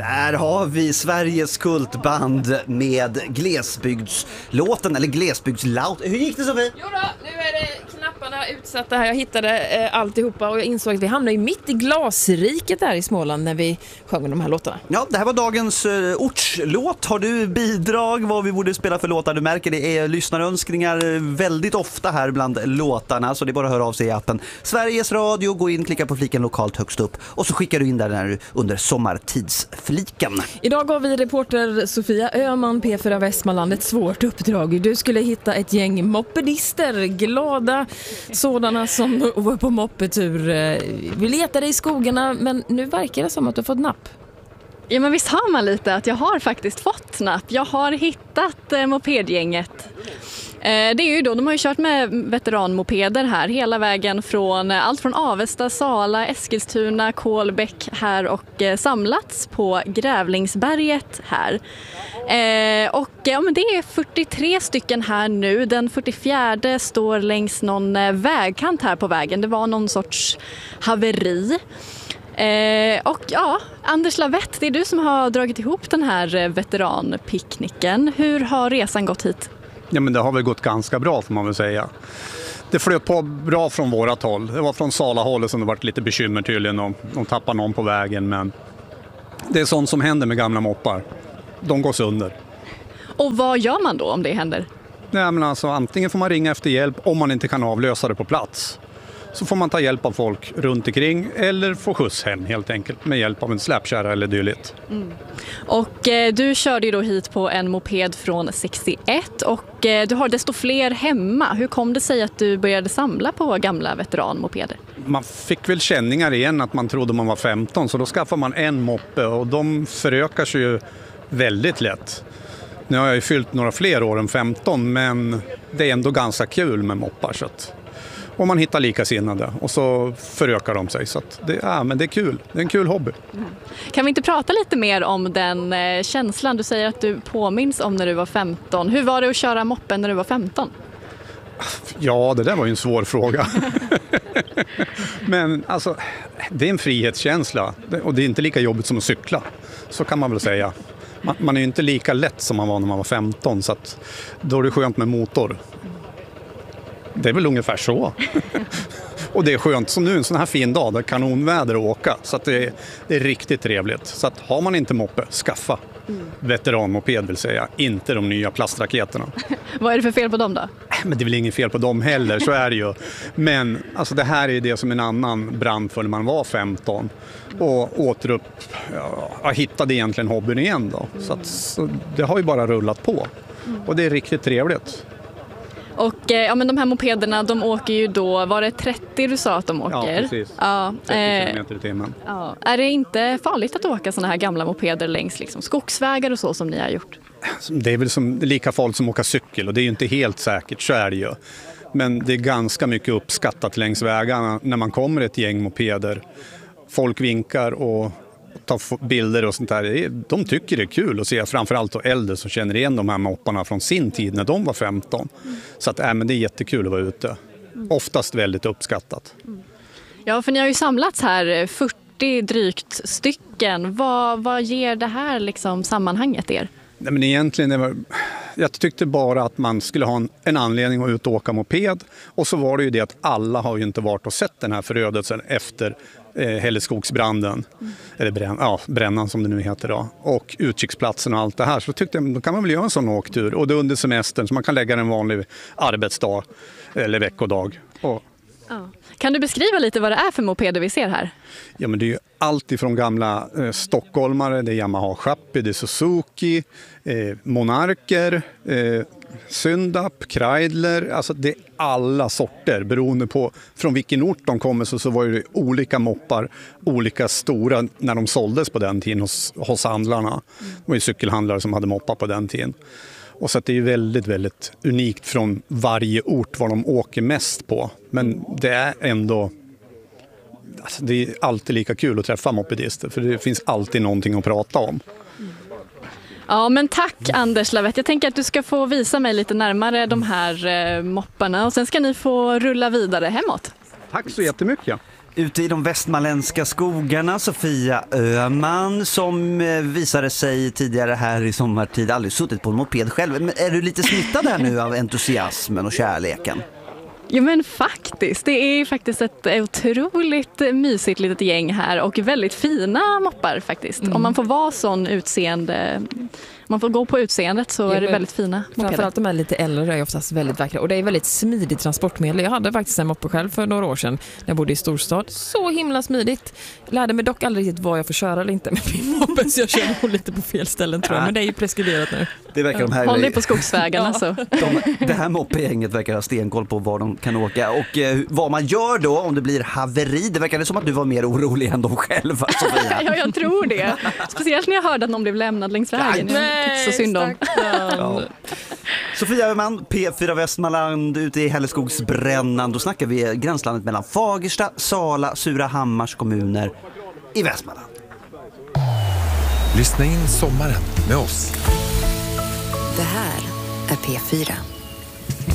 Där har vi Sveriges kultband med glesbygdslåten, eller glesbygdslaut. Hur gick det, Sofie? Jo då, nu är det knapparna utsatta här. Jag hittade alltihopa och jag insåg att vi hamnade mitt i glasriket där i Småland när vi sjöng de här låtarna. Ja, det här var dagens ortslåt. Har du bidrag vad vi borde spela för låtar? Du märker det är lyssnarönskningar väldigt ofta här bland låtarna, så det är bara att höra av sig i appen Sveriges Radio, gå in, klicka på fliken lokalt högst upp och så skickar du in där när du under sommartidsfliken. Idag gav vi reporter Sofia Öhman, P4 Västmanland, ett svårt uppdrag. Du skulle hitta ett gäng mopedister, glada sådana som var på moppetur. Vi letade i skogarna, men nu verkar det som att du har fått napp. Ja, men visst har man lite att jag har faktiskt fått napp. Jag har hittat mopedgänget. Det är ju då, de har ju kört med veteranmopeder här hela vägen från allt från Avesta, Sala, Eskilstuna, Kolbäck här och samlats på Grävlingsberget här. Och ja, men det är 43 stycken här nu. Den 44 står längs någon vägkant här på vägen. Det var någon sorts haveri. Och ja, Anders Lavett, det är du som har dragit ihop den här veteranpicknicken. Hur har resan gått hit? Ja, men det har väl gått ganska bra får man väl säga. Det flöt på bra från vårat håll. Det var från Sala-hållet som det varit lite bekymmer tydligen och de tappar någon på vägen. Men det är sånt som händer med gamla moppar. De går sönder. Och vad gör man då om det händer? Nej, men alltså, antingen får man ringa efter hjälp om man inte kan avlösa det på plats. Så får man ta hjälp av folk runt omkring eller få skjuts hem helt enkelt med hjälp av en släpkärra eller dylikt. Mm. Och du körde ju då hit på en moped från 61 och du har desto fler hemma. Hur kom det sig att du började samla på gamla veteranmopeder? Man fick väl känningar igen att man trodde man var 15, så då skaffar man en moppe och de förökar sig ju väldigt lätt. Nu har jag ju fyllt några fler år än 15, men det är ändå ganska kul med moppar så att... Och man hittar likasinnade och så förökar de sig. Så att men det är kul. Det är en kul hobby. Mm. Kan vi inte prata lite mer om den känslan? Du säger att du påminns om när du var 15. Hur var det att köra moppen när du var 15? Ja, det där var ju en svår fråga. Men alltså, det är en frihetskänsla. Och det är inte lika jobbigt som att cykla. Så kan man väl säga. Man är ju inte lika lätt som man var när man var 15. Så att då är det skönt med motor. Det är väl ungefär så. Och det är skönt som nu en sån här fin dag. Det är kanonväder att åka. Så att det är riktigt trevligt. Så att har man inte moppe, skaffa. Veteranmoped vill säga. Inte de nya plastraketerna. Vad är det för fel på dem då? Men det är väl inget fel på dem heller, så är det ju. Men alltså, det här är det som en annan brann för när man var 15. Och hittade egentligen hobbyn igen då. Så det har ju bara rullat på. Och det är riktigt trevligt. Och ja, men de här mopederna, de åker ju då, var det 30 du sa att de åker? Ja, precis. Ja, 30 km i timmen. Ja. Är det inte farligt att åka såna här gamla mopeder längs liksom skogsvägar och så som ni har gjort? Det är väl lika farligt som att åka cykel och det är ju inte helt säkert, så är det ju. Men det är ganska mycket uppskattat längs vägarna när man kommer ett gäng mopeder. Folk vinkar och tar bilder och sånt där. De tycker det är kul att se, framförallt och äldre som känner igen de här mopparna från sin tid när de var 15. Så att, men det är jättekul att vara ute. Oftast väldigt uppskattat. Ja, för ni har ju samlats här 40 drygt stycken. Vad ger det här liksom sammanhanget er? Nej, men egentligen jag tyckte bara att man skulle ha en anledning att ut och åka moped. Och så var det ju det att alla har ju inte varit och sett den här förödelsen efter Hälleskogsbranden, eller brännan som det nu heter då, och utkiksplatsen och allt det här, så tyckte jag då kan man väl göra en sån åktur, och det under semestern så man kan lägga en vanlig arbetsdag eller veckodag. Ja. Kan du beskriva lite vad det är för mopeder vi ser här? Ja, men det är ju allt ifrån gamla stockholmare, det är Yamaha Chappi, det är Suzuki, Monarker, Syndap, Kreidler, alltså det är alla sorter beroende på från vilken ort de kommer, så var det olika moppar, olika stora när de såldes på den tiden hos handlarna. Det var ju cykelhandlare som hade moppar på den tiden. Och så att det är väldigt, väldigt unikt från varje ort vad de åker mest på. Men det är ändå, alltså det är alltid lika kul att träffa mopedister, för det finns alltid någonting att prata om. Ja, men tack Anders Lavett. Jag tänker att du ska få visa mig lite närmare de här mopparna och sen ska ni få rulla vidare hemåt. Tack så jättemycket. Ute i de västmanländska skogarna, Sofia Öhman, som visade sig tidigare här i sommartid aldrig suttit på en moped själv. Men är du lite smittad här nu av entusiasmen och kärleken? Jo men faktiskt, det är faktiskt ett otroligt mysigt litet gäng här och väldigt fina moppar faktiskt. Om man får vara sån utseende, man får gå på utseendet så är det väldigt fina mopeder. Framförallt de är lite äldre är oftast väldigt vackra och det är väldigt smidigt transportmedel. Jag hade faktiskt en moppe själv för några år sedan när jag bodde i storstad. Så himla smidigt. Lärde mig dock aldrig riktigt vad jag får köra eller inte med min moppe så jag kör nog lite på fel ställen tror jag. Men det är ju preskriberat nu. Det verkar de här Håll dig på skogsvägarna så. Det här moppegänget verkar ha stenkoll på var de kan åka och vad man gör då om det blir haveri. Det verkar som att du var mer orolig än de själva, Sofia. Ja, jag tror det. Speciellt när jag hörde att någon blev lämnad längs vägen. Jag tyckte så synd om. Ja. Sofia Öhman, P4 Västmanland ute i Hälleskogsbrännan. Då snackar vi gränslandet mellan Fagersta, Sala, Surahammars kommuner i Västmanland. Lyssna in sommaren med oss. Det här är P4.